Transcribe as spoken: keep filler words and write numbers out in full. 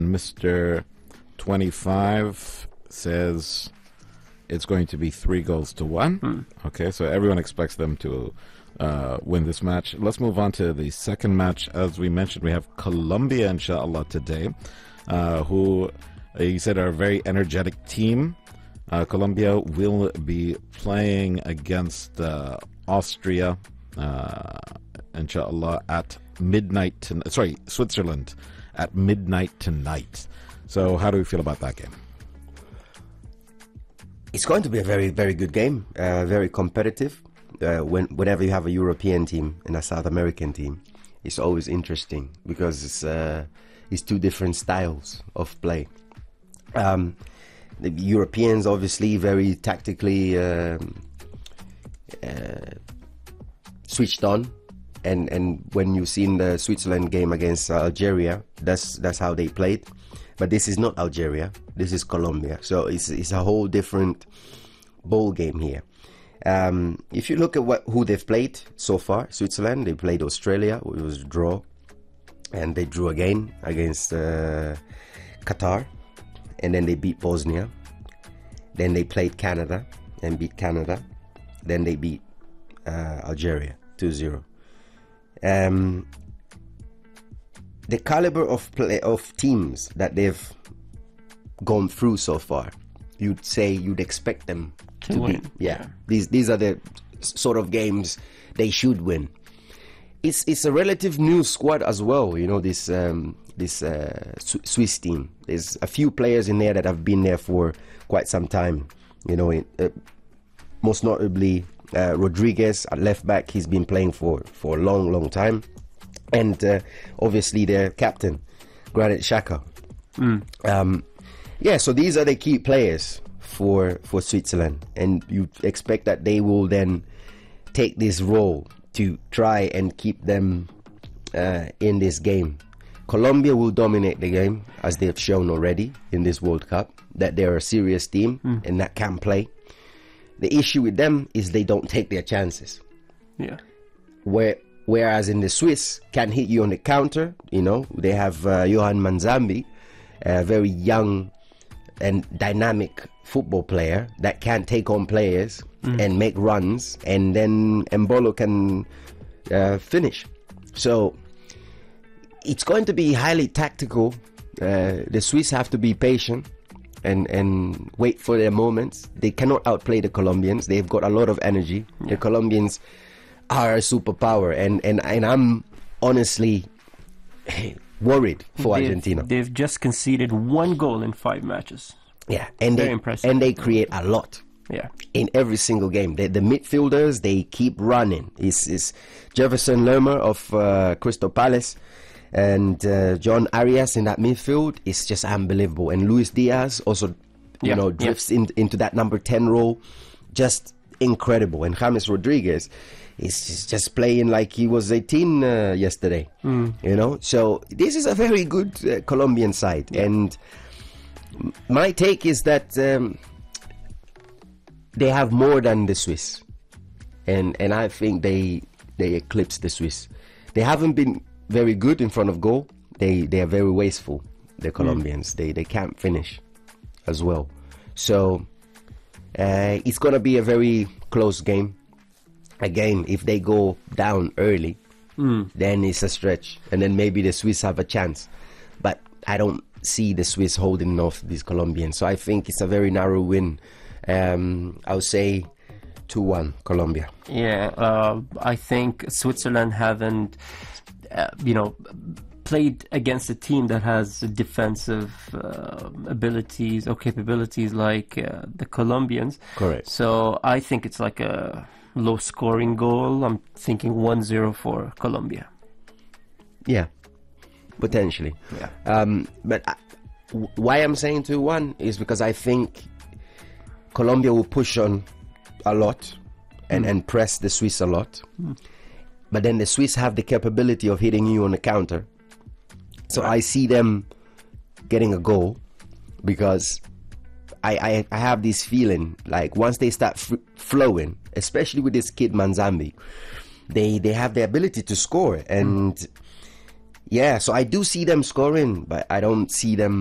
Mister twenty-five says it's going to be three goals to one. Mm. Okay, so everyone expects them to uh, win this match. Let's move on to the second match. As we mentioned, we have Colombia, inshallah, today, uh, who uh, you said are a very energetic team. Uh, Colombia will be playing against uh, Austria, uh, inshallah, at midnight. To, sorry, Switzerland at midnight tonight. So how do we feel about that game? It's going to be a very, very good game, uh, very competitive. Uh, when, whenever you have a European team and a South American team, it's always interesting because it's, uh, it's two different styles of play. Um, the Europeans, obviously, very tactically um, uh, switched on. And, and when you've seen the Switzerland game against uh, Algeria, that's, that's how they played. But this is not Algeria. This is Colombia. So it's it's a whole different ball game here. Um, if you look at what who they've played so far, Switzerland, they played Australia, it was a draw, and they drew again against uh, Qatar, and then they beat Bosnia. Then they played Canada and beat Canada. Then they beat uh, Algeria two zero. Um, the caliber of play of teams that they've gone through so far, you'd say you'd expect them To to, win, be. Yeah. yeah. these these are the s- sort of games they should win. It's it's a relative new squad as well. You know, this um, this uh, Su- Swiss team. There's a few players in there that have been there for quite some time. You know, it, uh, most notably uh, Rodriguez at left back. He's been playing for for a long, long time. And uh, obviously their captain, Granit Xhaka. Mm. Um, yeah, so these are the key players for for Switzerland, and you expect that they will then take this role to try and keep them uh, in this game. Colombia will dominate the game, as they have shown already in this World Cup, that they're a serious team Mm. and that can play. The issue with them is they don't take their chances. Yeah. Where Whereas in the Swiss can hit you on the counter, you know, they have uh, Johan Manzambi, a very young and dynamic football player that can take on players Mm. and make runs, and then Embolo can uh, finish. So it's going to be highly tactical. Uh, the Swiss have to be patient and, and wait for their moments. They cannot outplay the Colombians. They've got a lot of energy. Yeah. The Colombians are a superpower, and, and, and I'm honestly worried for They've- Argentina. They've just conceded one goal in five matches. Yeah, and Very they impressive. and they create a lot Yeah. in every single game. The, the midfielders, they keep running. It's, it's Jefferson Lerma of uh, Crystal Palace and uh, John Arias in that midfield. It's just unbelievable. And Luis Diaz also, you Yeah, know, yeah. drifts in, into that number ten role. Just incredible. And James Rodriguez is just, just playing like he was eighteen uh, yesterday. Mm. You know, so this is a very good uh, Colombian side. Yeah. And m- my take is that um, they have more than the Swiss, and and I think they they eclipse the Swiss. They haven't been very good in front of goal. They they are very wasteful. The Colombians, they they can't finish as well. So uh, it's gonna be a very close game. Again, if they go down early, Mm. then it's a stretch, and then maybe the Swiss have a chance. But I don't see the Swiss holding off these Colombians, so I think it's a very narrow win. Um, I'll say two one Colombia. Yeah, uh, I think Switzerland haven't, uh, you know, played against a team that has defensive uh, abilities or capabilities like uh, the Colombians. Correct. So I think it's like a low-scoring goal. I'm thinking one zero for Colombia. Yeah, potentially. Yeah. Um, but I, w- why I'm saying two one is because I think Colombia will push on a lot and, Mm. and press the Swiss a lot. Mm. But then the Swiss have the capability of hitting you on the counter. So Right. I see them getting a goal because I, I, I have this feeling like once they start f- flowing, especially with this kid Manzambi, they, they have the ability to score. And Yeah, so I do see them scoring, but I don't see them